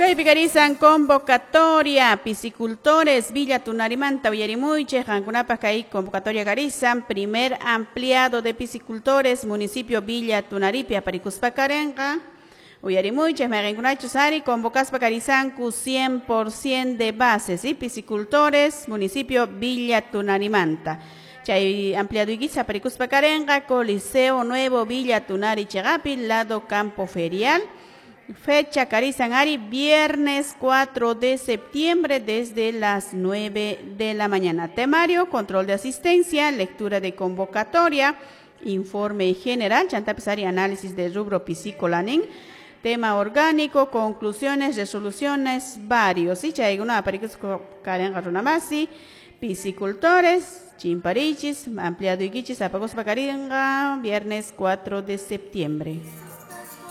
Caipicarizan convocatoria, piscicultores, Villa Tunarimanta, Ullarimuyche, Jancunapas, Caí, convocatoria Garizan, primer ampliado de piscicultores, municipio Villa Tunaripia, Paricuspacarenga, Ullarimuyche, Merengunachusari, convocaspa Carizancu, 100% de bases y piscicultores, municipio Villa Tunarimanta. Chay ampliado Iguiza, Paricuspacarenga, Coliseo Nuevo, Villa Tunari, Chegapi, lado Campo Ferial. Fecha Carizanari, viernes 4 de septiembre desde las 9 de la mañana. Temario, control de asistencia, lectura de convocatoria, informe general, chantapesari, análisis de rubro piscicolanin, tema orgánico, conclusiones, resoluciones, varios. Y chayguna paricus Karen Garunamasi, piscicultores, chimparichis, ampliado iquichis, apagos pacaringa, viernes 4 de septiembre.